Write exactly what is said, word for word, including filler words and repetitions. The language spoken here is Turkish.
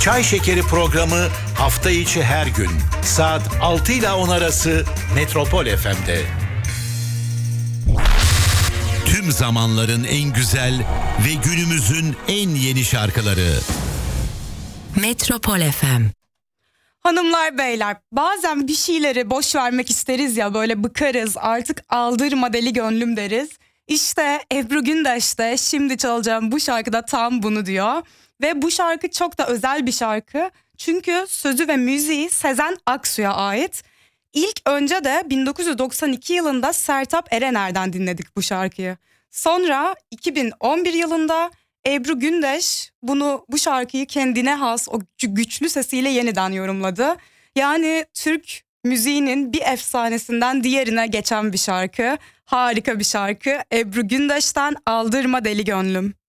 Çay Şekeri programı hafta içi her gün saat altı ile on arası Metropol F M'de. Tüm zamanların en güzel ve günümüzün en yeni şarkıları. Metropol F M. Hanımlar beyler, bazen bir şeyleri boş vermek isteriz ya, böyle bıkarız, artık aldırma deli gönlüm deriz. İşte Ebru Gündeş de şimdi çalacağım bu şarkıda tam bunu diyor. Ve bu şarkı çok da özel bir şarkı. Çünkü sözü ve müziği Sezen Aksu'ya ait. İlk önce de bin dokuz yüz doksan iki yılında Sertab Erener'den dinledik bu şarkıyı. Sonra iki bin on bir yılında Ebru Gündeş bunu bu şarkıyı kendine has o güçlü sesiyle yeniden yorumladı. Yani Türk müziğinin bir efsanesinden diğerine geçen bir şarkı. Harika bir şarkı. Ebru Gündeş'ten Aldırma Deli Gönlüm.